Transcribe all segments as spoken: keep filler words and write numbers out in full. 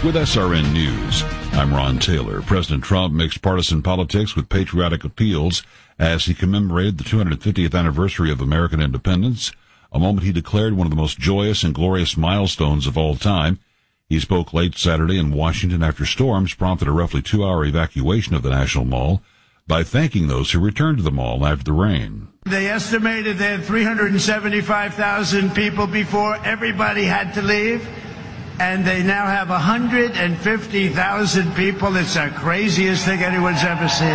with S R N News. I'm Ron Taylor. President Trump mixed partisan politics with patriotic appeals as he commemorated the two hundred fiftieth anniversary of American independence, a moment he declared one of the most joyous and glorious milestones of all time. He spoke late Saturday in Washington after storms prompted a roughly two-hour evacuation of the National Mall by thanking those who returned to the mall after the rain. They estimated they had three hundred seventy-five thousand people before everybody had to leave, and they now have one hundred fifty thousand people. It's the craziest thing anyone's ever seen.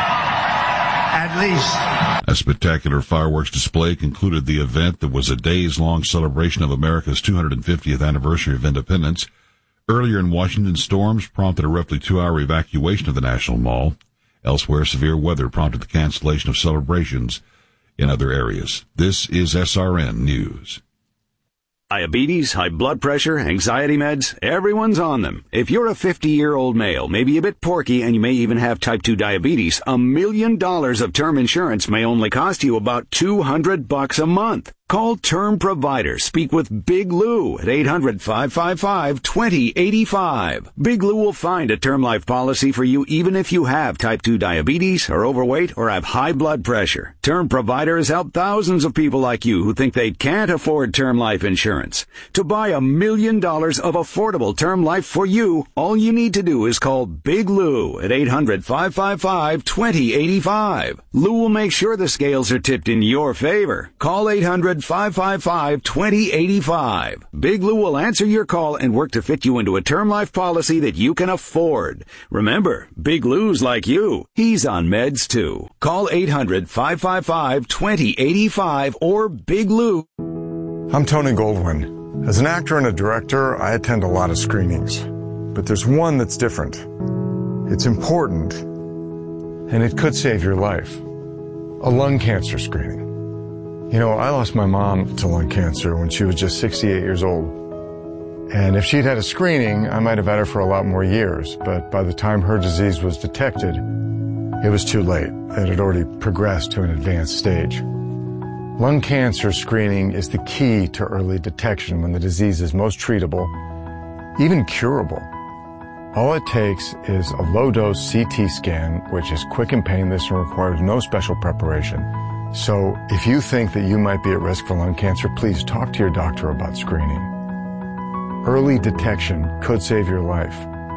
At least. A spectacular fireworks display concluded the event that was a days-long celebration of America's two hundred fiftieth anniversary of independence. Earlier in Washington, storms prompted a roughly two-hour evacuation of the National Mall. Elsewhere, severe weather prompted the cancellation of celebrations in other areas. This is S R N News. Diabetes, high blood pressure, anxiety meds, everyone's on them. If you're a fifty-year-old male, maybe a bit porky, and you may even have type two diabetes, a million dollars of term insurance may only cost you about two hundred bucks a month. Call Term Provider. Speak with Big Lou at eight hundred, five five five, two zero eight five. Big Lou will find a term life policy for you even if you have type two diabetes, are overweight, or have high blood pressure. Term Provider has helped thousands of people like you who think they can't afford term life insurance. To buy a million dollars of affordable term life for you, all you need to do is call Big Lou at eight hundred, five five five, two zero eight five. Lou will make sure the scales are tipped in your favor. Call eight hundred, five five five, two zero eight five. Big Lou will answer your call and work to fit you into a term life policy that you can afford. Remember, Big Lou's like you. He's on meds too. Call eight hundred, five five five, two zero eight five or Big Lou. I'm Tony Goldwyn. As an actor and a director, I attend a lot of screenings. But there's one that's different. It's important, and it could save your life. A lung cancer screening. You know, I lost my mom to lung cancer when she was just sixty-eight years old. And if she'd had a screening, I might have had her for a lot more years. But by the time her disease was detected, it was too late. It had already progressed to an advanced stage. Lung cancer screening is the key to early detection when the disease is most treatable, even curable. All it takes is a low-dose C T scan, which is quick and painless and requires no special preparation. So if you think that you might be at risk for lung cancer, please talk to your doctor about screening. Early detection could save your life.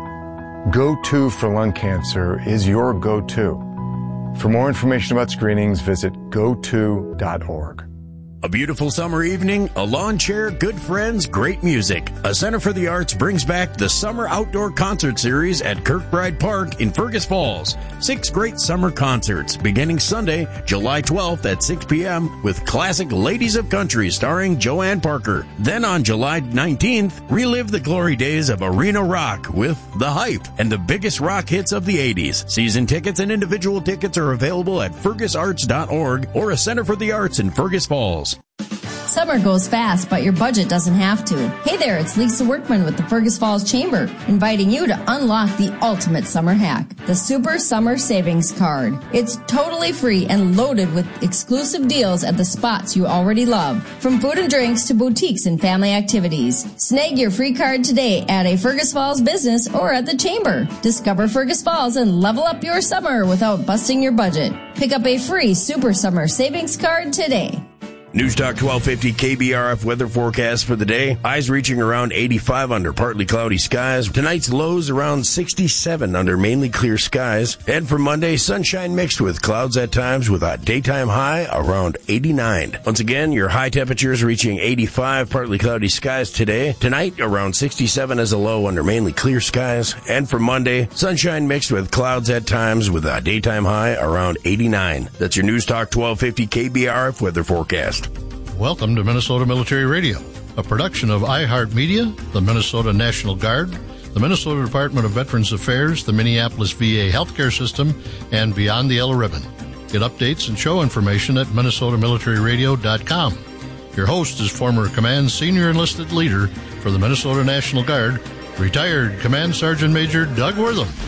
Go-To for lung cancer is your go-to. For more information about screenings, visit go to dot org. A beautiful summer evening, a lawn chair, good friends, great music. A Center for the Arts brings back the Summer Outdoor Concert Series at Kirkbride Park in Fergus Falls. Six great summer concerts beginning Sunday, July twelfth at six p.m. with classic Ladies of Country starring Joanne Parker. Then on July nineteenth, relive the glory days of arena rock with The Hype and the biggest rock hits of the eighties. Season tickets and individual tickets are available at fergus arts dot org or a Center for the Arts in Fergus Falls. Summer goes fast, but your budget doesn't have to. Hey there, it's Lisa Workman with the Fergus Falls Chamber, inviting you to unlock the ultimate summer hack, the Super Summer Savings Card. It's totally free and loaded with exclusive deals at the spots you already love, from food and drinks to boutiques and family activities. Snag your free card today at a Fergus Falls business or at the Chamber. Discover Fergus Falls and level up your summer without busting your budget. Pick up a free Super Summer Savings Card today. News Talk twelve fifty K B R F weather forecast for the day. Highs reaching around eighty-five under partly cloudy skies. Tonight's lows around sixty-seven under mainly clear skies. And for Monday, sunshine mixed with clouds at times with a daytime high around eighty-nine. Once again, your high temperatures reaching eighty-five, partly cloudy skies today. Tonight, around sixty-seven as a low under mainly clear skies. And for Monday, sunshine mixed with clouds at times with a daytime high around eighty-nine. That's your News Talk twelve fifty K B R F weather forecast. Welcome to Minnesota Military Radio, a production of iHeartMedia, the Minnesota National Guard, the Minnesota Department of Veterans Affairs, the Minneapolis V A Healthcare System, and Beyond the Yellow Ribbon. Get updates and show information at minnesota military radio dot com. Your host is former Command Senior Enlisted Leader for the Minnesota National Guard, retired Command Sergeant Major Doug Wortham.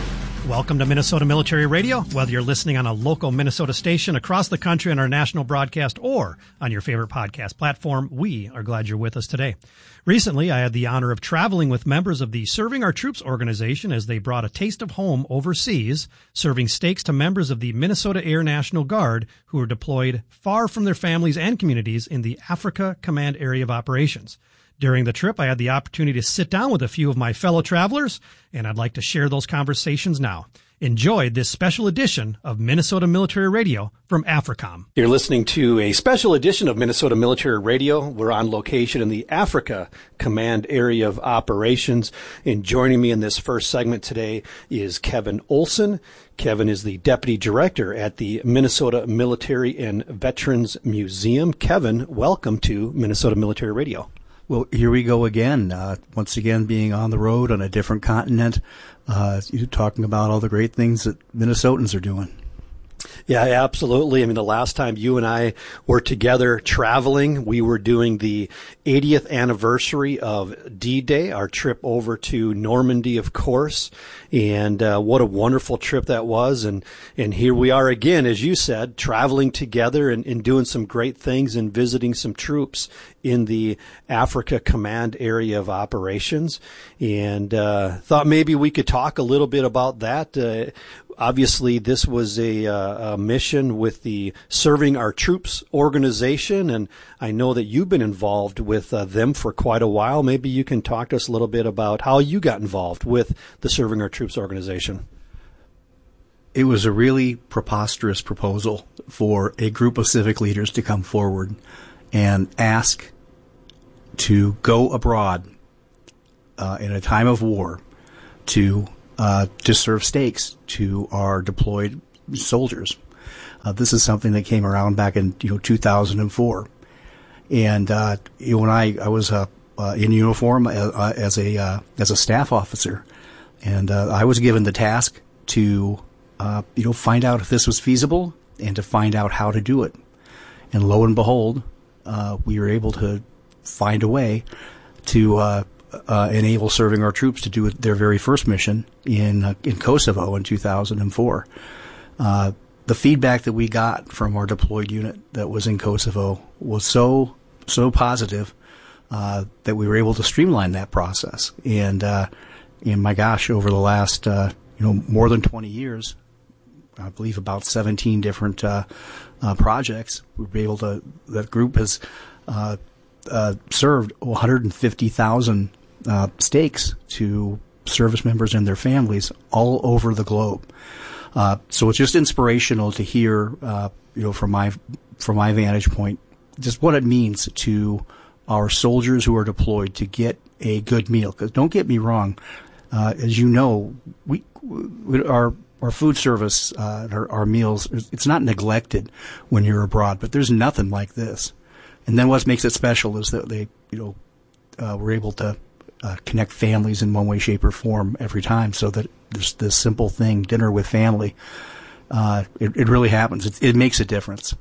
Welcome to Minnesota Military Radio. Whether you're listening on a local Minnesota station across the country on our national broadcast or on your favorite podcast platform, we are glad you're with us today. Recently, I had the honor of traveling with members of the Serving Our Troops organization as they brought a taste of home overseas, serving steaks to members of the Minnesota Air National Guard who are deployed far from their families and communities in the Africa Command Area of Operations. During the trip, I had the opportunity to sit down with a few of my fellow travelers, and I'd like to share those conversations now. Enjoy this special edition of Minnesota Military Radio from AFRICOM. You're listening to a special edition of Minnesota Military Radio. We're on location in the Africa Command Area of Operations. And joining me in this first segment today is Kevin Olson. Kevin is the Deputy Director at the Minnesota Military and Veterans Museum. Kevin, welcome to Minnesota Military Radio. Well, here we go again, uh, once again being on the road on a different continent, uh, talking about all the great things that Minnesotans are doing. Yeah, absolutely. I mean, the last time you and I were together traveling, we were doing the eightieth anniversary of D-Day, our trip over to Normandy, of course. And uh, what a wonderful trip that was. And, and here we are again, as you said, traveling together and, and doing some great things and visiting some troops in the Africa Command Area of Operations. And uh, thought maybe we could talk a little bit about that. Uh, Obviously, this was a, uh, a mission with the Serving Our Troops organization, and I know that you've been involved with uh, them for quite a while. Maybe you can talk to us a little bit about how you got involved with the Serving Our Troops organization. It was a really preposterous proposal for a group of civic leaders to come forward and ask to go abroad uh, in a time of war to Uh, to serve steaks to our deployed soldiers. Uh, this is something that came around back in you know two thousand four, and uh, you know, when I I was uh, uh, in uniform uh, as a uh, as a staff officer, and uh, I was given the task to uh, you know find out if this was feasible and to find out how to do it. And lo and behold, uh, we were able to find a way to Uh, Uh, enable Serving Our Troops to do their very first mission in uh, in Kosovo in two thousand four. Uh, the feedback that we got from our deployed unit that was in Kosovo was so so positive uh, that we were able to streamline that process. And uh, and my gosh, over the last uh, you know more than twenty years, I believe about seventeen different uh, uh, projects, we've been able to. That group has uh, uh, served one hundred fifty thousand. Uh, steaks to service members and their families all over the globe. Uh, so it's just inspirational to hear, uh, you know, from my from my vantage point, just what it means to our soldiers who are deployed to get a good meal. Because don't get me wrong, uh, as you know, we, we our our food service, uh, our, our meals, it's not neglected when you're abroad, but there's nothing like this. And then what makes it special is that they, you know, uh, we're able to Uh, connect families in one way, shape, or form every time, so that there's this simple thing, dinner with family. Uh, it, it really happens. It, it makes a difference.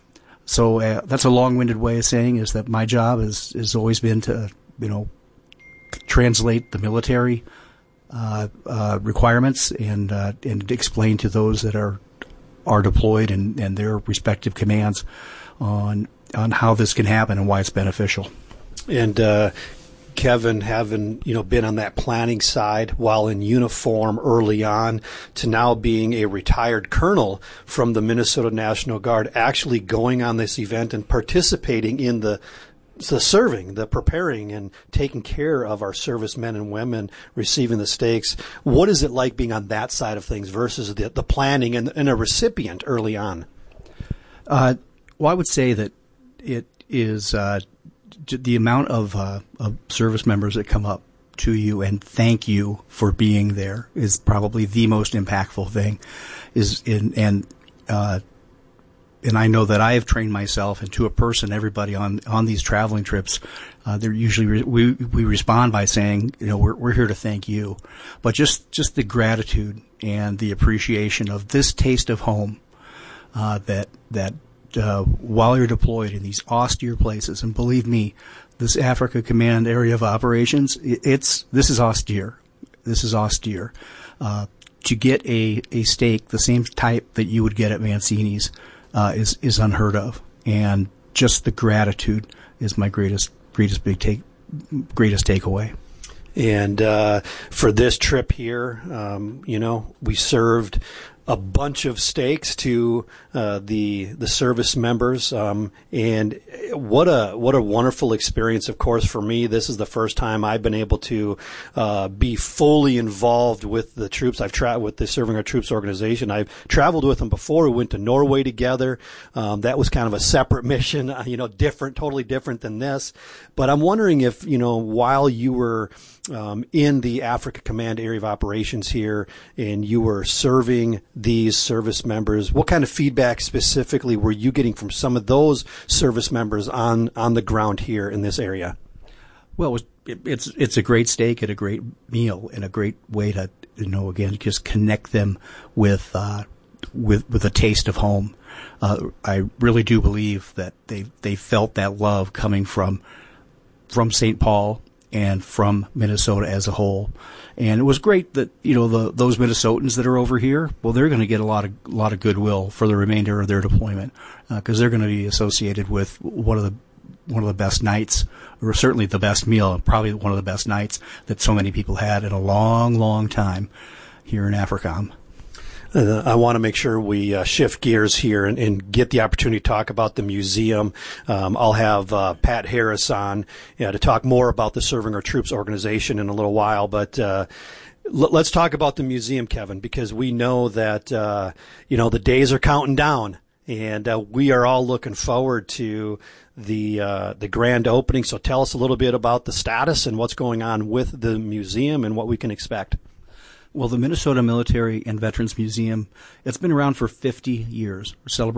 So uh, that's a long-winded way of saying is that my job is has always been to, you know, translate the military uh, uh, requirements and uh, and explain to those that are are deployed and, and their respective commands on on how this can happen and why it's beneficial. And uh Kevin, having you know been on that planning side while in uniform early on, to now being a retired colonel from the Minnesota National Guard, actually going on this event and participating in the the serving, the preparing, and taking care of our servicemen and women receiving the steaks. What is it like being on that side of things versus the, the planning and, and a recipient early on? Uh, well, I would say that it is. Uh, The amount of, uh, of service members that come up to you and thank you for being there is probably the most impactful thing. Is in and uh, and I know that I have trained myself, and to a person, everybody on on these traveling trips, uh, they're usually re- we we respond by saying, you know, we're we're here to thank you, but just just the gratitude and the appreciation of this taste of home uh, that that. Uh, while you're deployed in these austere places, and believe me, this Africa Command Area of Operations, it, it's this is austere. This is austere. Uh, to get a, a steak the same type that you would get at Mancini's uh, is is unheard of, and just the gratitude is my greatest greatest big take greatest takeaway. And uh, for this trip here, um, you know, we served a bunch of steaks to uh, the the service members, um, and what a what a wonderful experience. Of course, for me, this is the first time I've been able to uh, be fully involved with the troops. I've traveled with the Serving Our Troops organization. I've traveled with them before. We went to Norway together. Um, that was kind of a separate mission, you know, different, totally different than this. But I'm wondering if, you know, while you were Um, in the Africa Command Area of Operations here, and you were serving these service members, what kind of feedback specifically were you getting from some of those service members on, on the ground here in this area? Well, it was, it, it's it's a great steak and a great meal and a great way to, you know, again, just connect them with uh, with with a taste of home. Uh, I really do believe that they they felt that love coming from from Saint Paul and from Minnesota as a whole. And it was great that, you know, the those Minnesotans that are over here, well, they're going to get a lot of a lot of goodwill for the remainder of their deployment, because uh, they're going to be associated with one of the one of the best nights, or certainly the best meal, and probably one of the best nights that so many people had in a long, long time here in AFRICOM. Uh, I want to make sure we uh, shift gears here and, and get the opportunity to talk about the museum. Um, I'll have uh, Pat Harris on you know, to talk more about the Serving Our Troops organization in a little while. But uh, l- let's talk about the museum, Kevin, because we know that uh, you know the days are counting down, and uh, we are all looking forward to the uh, the grand opening. So tell us a little bit about the status and what's going on with the museum and what we can expect. Well, the Minnesota Military and Veterans Museum, it's been around for fifty years. We're celebrating